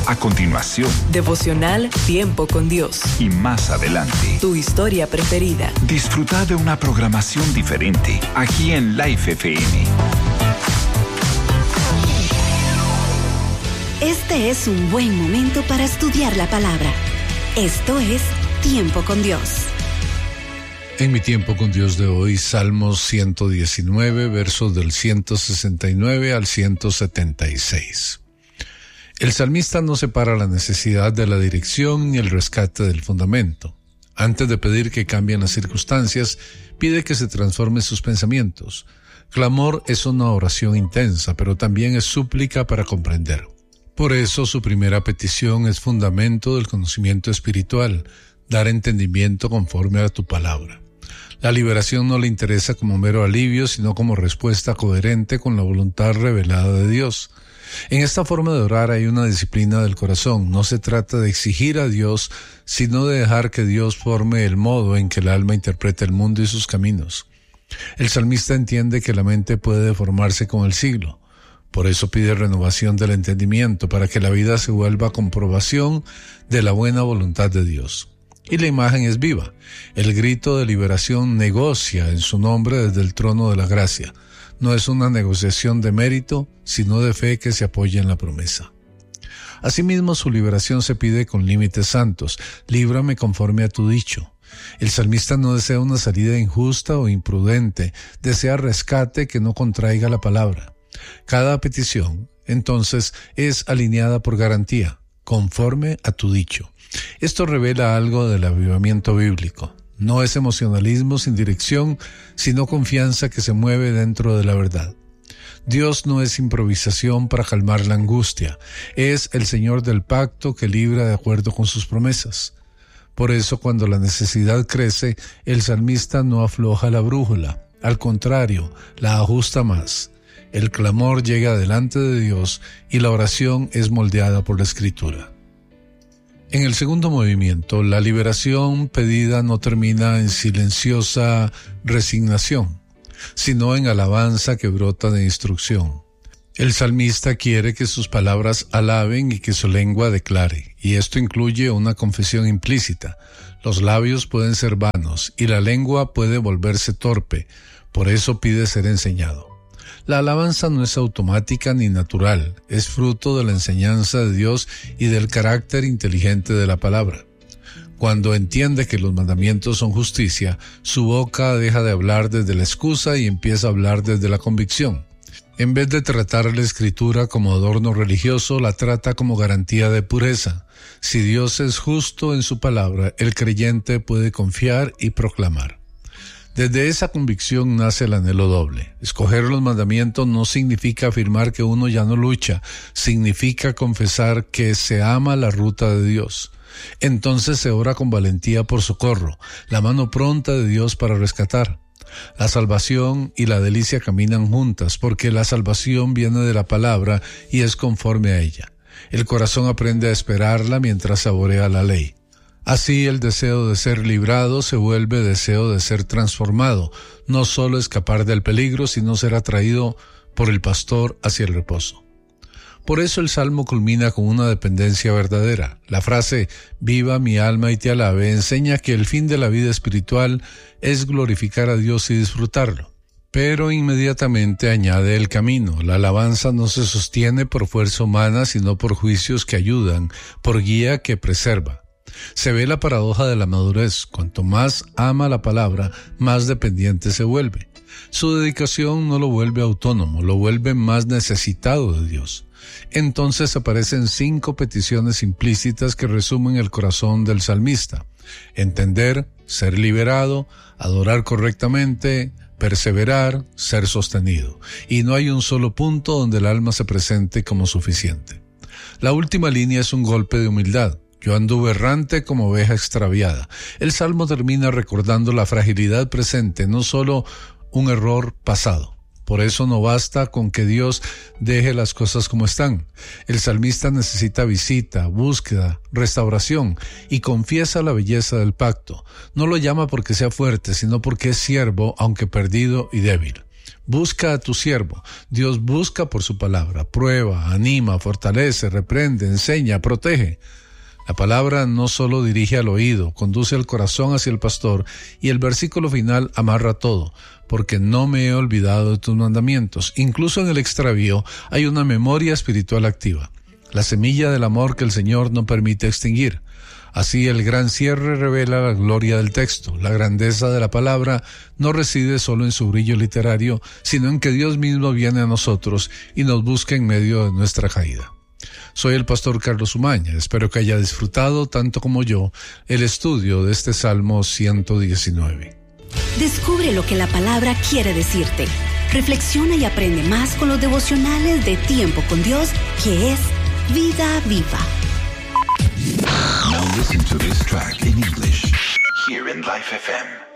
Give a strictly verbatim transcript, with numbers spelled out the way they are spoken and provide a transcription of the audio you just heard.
A continuación, devocional Tiempo con Dios. Y más adelante, tu historia preferida. Disfruta de una programación diferente aquí en Life F M. Este es un buen momento para estudiar la palabra. Esto es Tiempo con Dios. En mi tiempo con Dios de hoy, Salmos ciento diecinueve, versos del ciento sesenta y nueve al ciento setenta y seis. El salmista no separa la necesidad de la dirección ni el rescate del fundamento. Antes de pedir que cambien las circunstancias, pide que se transformen sus pensamientos. Clamor es una oración intensa, pero también es súplica para comprender. Por eso su primera petición es fundamento del conocimiento espiritual, dar entendimiento conforme a tu palabra. La liberación no le interesa como mero alivio, sino como respuesta coherente con la voluntad revelada de Dios. En esta forma de orar hay una disciplina del corazón. No se trata de exigir a Dios, sino de dejar que Dios forme el modo en que el alma interpreta el mundo y sus caminos. El salmista entiende que la mente puede deformarse con el siglo. Por eso pide renovación del entendimiento, para que la vida se vuelva comprobación de la buena voluntad de Dios. Y la imagen es viva. El grito de liberación negocia en su nombre desde el trono de la gracia. No es una negociación de mérito, sino de fe que se apoya en la promesa. Asimismo, su liberación se pide con límites santos. Líbrame conforme a tu dicho. El salmista no desea una salida injusta o imprudente. Desea rescate que no contraiga la palabra. Cada petición, entonces, es alineada por garantía, conforme a tu dicho. Esto revela algo del avivamiento bíblico. No es emocionalismo sin dirección, sino confianza que se mueve dentro de la verdad. Dios no es improvisación para calmar la angustia. Es el Señor del pacto que libra de acuerdo con sus promesas. Por eso, cuando la necesidad crece, el salmista no afloja la brújula. Al contrario, la ajusta más. El clamor llega delante de Dios y la oración es moldeada por la Escritura. En el segundo movimiento, la liberación pedida no termina en silenciosa resignación, sino en alabanza que brota de instrucción. El salmista quiere que sus palabras alaben y que su lengua declare, y esto incluye una confesión implícita. Los labios pueden ser vanos y la lengua puede volverse torpe, por eso pide ser enseñado. La alabanza no es automática ni natural, es fruto de la enseñanza de Dios y del carácter inteligente de la palabra. Cuando entiende que los mandamientos son justicia, su boca deja de hablar desde la excusa y empieza a hablar desde la convicción. En vez de tratar la Escritura como adorno religioso, la trata como garantía de pureza. Si Dios es justo en su palabra, el creyente puede confiar y proclamar. Desde esa convicción nace el anhelo doble. Escoger los mandamientos no significa afirmar que uno ya no lucha, significa confesar que se ama la ruta de Dios. Entonces se ora con valentía por socorro, la mano pronta de Dios para rescatar. La salvación y la delicia caminan juntas, porque la salvación viene de la palabra y es conforme a ella. El corazón aprende a esperarla mientras saborea la ley. Así el deseo de ser librado se vuelve deseo de ser transformado, no solo escapar del peligro, sino ser atraído por el pastor hacia el reposo. Por eso el Salmo culmina con una dependencia verdadera. La frase «Viva mi alma y te alabe» enseña que el fin de la vida espiritual es glorificar a Dios y disfrutarlo. Pero inmediatamente añade el camino. La alabanza no se sostiene por fuerza humana, sino por juicios que ayudan, por guía que preserva. Se ve la paradoja de la madurez. Cuanto más ama la palabra, más dependiente se vuelve. Su dedicación no lo vuelve autónomo, lo vuelve más necesitado de Dios. Entonces aparecen cinco peticiones implícitas que resumen el corazón del salmista: entender, ser liberado, adorar correctamente, perseverar, ser sostenido. Y no hay un solo punto donde el alma se presente como suficiente. La última línea es un golpe de humildad. Yo anduve errante como oveja extraviada. El Salmo termina recordando la fragilidad presente, no solo un error pasado. Por eso no basta con que Dios deje las cosas como están. El salmista necesita visita, búsqueda, restauración y confiesa la belleza del pacto. No lo llama porque sea fuerte, sino porque es siervo, aunque perdido y débil. Busca a tu siervo. Dios busca por su palabra. Prueba, anima, fortalece, reprende, enseña, protege. La palabra no solo dirige al oído, conduce al corazón hacia el pastor, y el versículo final amarra todo, porque no me he olvidado de tus mandamientos. Incluso en el extravío hay una memoria espiritual activa, la semilla del amor que el Señor no permite extinguir. Así el gran cierre revela la gloria del texto. La grandeza de la palabra no reside solo en su brillo literario, sino en que Dios mismo viene a nosotros y nos busca en medio de nuestra caída. Soy el pastor Carlos Umaña. Espero que haya disfrutado, tanto como yo, el estudio de este Salmo ciento diecinueve. Descubre lo que la palabra quiere decirte. Reflexiona y aprende más con los devocionales de Tiempo con Dios, que es Vida Viva. Now listen to this track in English here in Life F M.